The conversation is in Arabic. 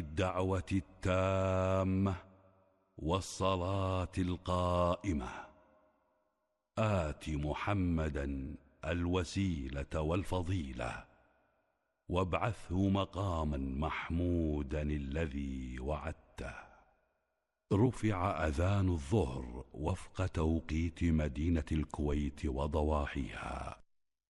الدعوة التامة والصلاة القائمة آت محمدا الوسيلة والفضيلة وابعثه مقاما محمودا الذي وعدته. رفع أذان الظهر وفق توقيت مدينة الكويت وضواحيها.